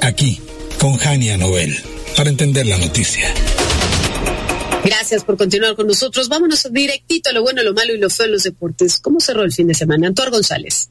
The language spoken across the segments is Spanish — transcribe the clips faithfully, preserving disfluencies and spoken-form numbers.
aquí, con Jania Noel, para entender la noticia. Gracias por continuar con nosotros. Vámonos directito a lo bueno, lo malo y lo feo en los deportes. ¿Cómo cerró el fin de semana? Antuar González.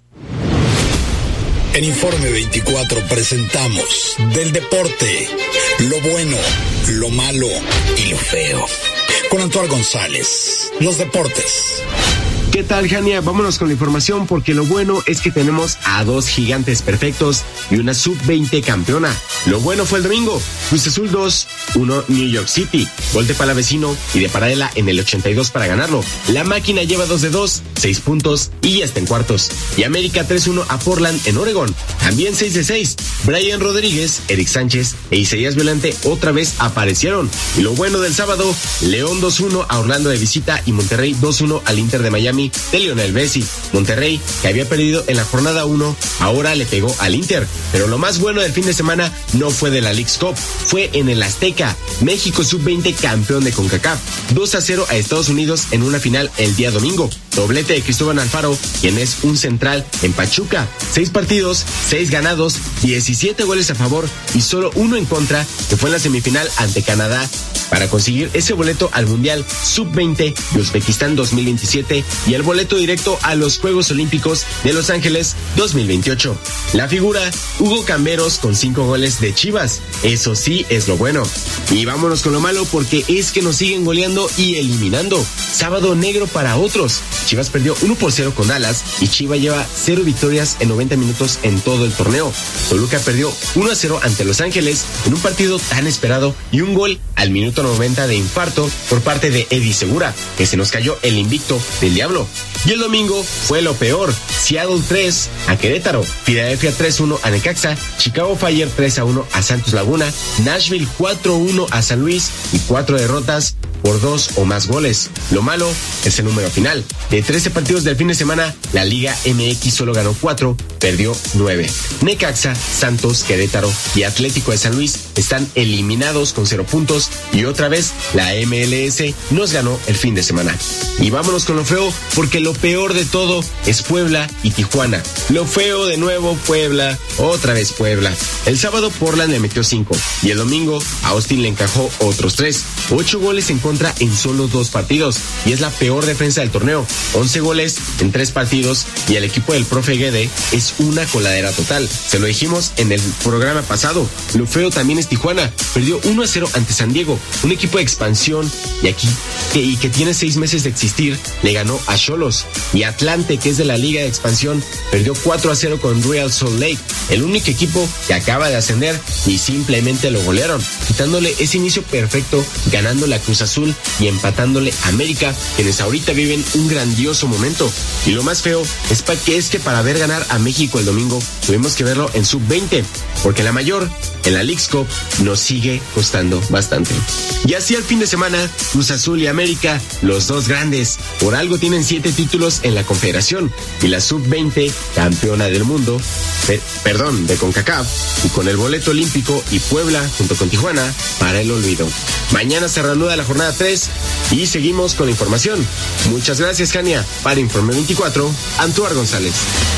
En Informe veinticuatro presentamos del deporte, lo bueno, lo malo y lo feo. Con Antuar González, los deportes. ¿Qué tal, Jania? Vámonos con la información porque lo bueno es que tenemos a dos gigantes perfectos y una sub veinte campeona. Lo bueno fue el domingo, Cruz Azul dos, uno New York City, gol de Palavecino y de Paradela en el ochenta y dos para ganarlo. La máquina lleva dos de dos, seis puntos y ya está en cuartos. Y América tres uno a Portland en Oregón, también seis de seis. Brian Rodríguez, Eric Sánchez e Isaías Violante otra vez aparecieron. Y lo bueno del sábado, León dos uno a Orlando de visita y Monterrey dos uno al Inter de Miami de Lionel Messi. Monterrey, que había perdido en la jornada uno, ahora le pegó al Inter. Pero lo más bueno del fin de semana no fue de la Leagues Cup, fue en el Azteca. México sub veinte campeón de CONCACAF, dos a cero a Estados Unidos en una final el día domingo. Doblete de Cristóbal Alfaro, quien es un central en Pachuca. Seis partidos, seis ganados, diecisiete goles a favor y solo uno en contra, que fue en la semifinal ante Canadá, para conseguir ese boleto al Mundial sub veinte de Uzbekistán dos mil veintisiete y el boleto directo a los Juegos Olímpicos de Los Ángeles dos mil veintiocho. La figura, Hugo Camberos con cinco goles de Chivas. Eso sí es lo bueno. Y vámonos con lo malo porque es que nos siguen goleando y eliminando. Sábado negro para otros. Chivas perdió uno por cero con Dallas y Chivas lleva cero victorias en noventa minutos en todo el torneo. Toluca perdió uno a cero ante Los Ángeles en un partido tan esperado y un gol al minuto noventa de infarto por parte de Eddie Segura, que se nos cayó el invicto del Diablo. Y el domingo fue lo peor. Seattle tres a Querétaro, Filadelfia tres uno a Necaxa, Chicago Fire tres a uno a Santos Laguna, Nashville cuatro uno a San Luis y cuatro derrotas por dos o más goles. Lo malo es el número final. De trece partidos del fin de semana, la Liga M X solo ganó cuatro, perdió nueve. Necaxa, Santos, Querétaro y Atlético de San Luis están eliminados con cero puntos y otra vez la M L S nos ganó el fin de semana. Y vámonos con lo feo, porque lo peor de todo es Puebla y Tijuana. Lo feo de nuevo, Puebla, otra vez Puebla. El sábado Portland le metió cinco y el domingo Austin le encajó otros tres. Ocho goles en contra en solo dos partidos y es la peor defensa del torneo. once goles en tres partidos y el equipo del profe Guede es una coladera total. Se lo dijimos en el programa pasado. Lo feo también es Tijuana. Perdió uno a cero ante San Diego, un equipo de expansión y aquí que, y que tiene seis meses de existir, le ganó a Xolos. Y Atlante, que es de la Liga de Expansión, perdió cuatro a cero con Real Salt Lake, el único equipo que acaba de ascender, y simplemente lo golearon, quitándole ese inicio perfecto, ganándole a Cruz Azul y empatándole a América, quienes ahorita viven un grandioso momento. Y lo más feo es, pa que, es que para ver ganar a México el domingo tuvimos que verlo en sub veinte, porque la mayor, en la Leagues Cup, nos sigue costando bastante. Y así al fin de semana, Cruz Azul y América, los dos grandes, por algo tienen siete títulos en la Confederación, y la sub veinte, campeona del mundo, de, perdón, de CONCACAF, y con el boleto olímpico y Puebla junto con Tijuana para el olvido. Mañana se reanuda la jornada tres y seguimos con la información. Muchas gracias, Jania. Para Informe veinticuatro, Antuar González.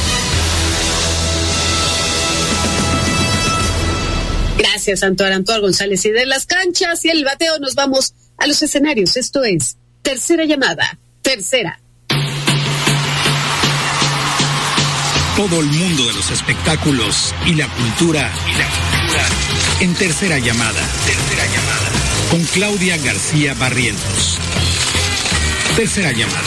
Gracias, Antuar, Antuar González. Y de las canchas y el bateo nos vamos a los escenarios. Esto es Tercera Llamada. Tercera. Todo el mundo de los espectáculos y la cultura. Y la cultura. En Tercera Llamada. Tercera Llamada. Con Claudia García Barrientos. Tercera Llamada.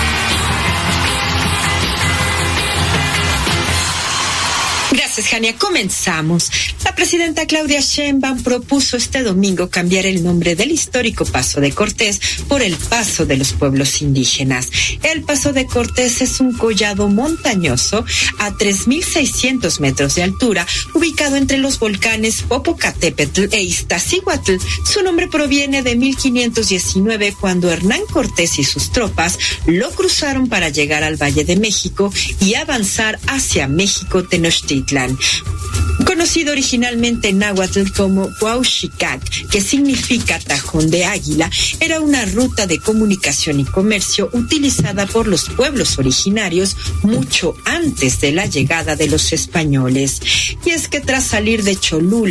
Gracias, Jania. Comenzamos. La presidenta Claudia Sheinbaum propuso este domingo cambiar el nombre del histórico Paso de Cortés por el Paso de los Pueblos Indígenas. El Paso de Cortés es un collado montañoso a tres mil seiscientos metros de altura, ubicado entre los volcanes Popocatépetl e Iztaccíhuatl. Su nombre proviene de mil quinientos diecinueve, cuando Hernán Cortés y sus tropas lo cruzaron para llegar al Valle de México y avanzar hacia México Tenochtitlan. Conocido originalmente en náhuatl como Huauxicac, que significa tajón de águila, era una ruta de comunicación y comercio utilizada por los pueblos originarios mucho antes de la llegada de los españoles. Y es que tras salir de Cholula,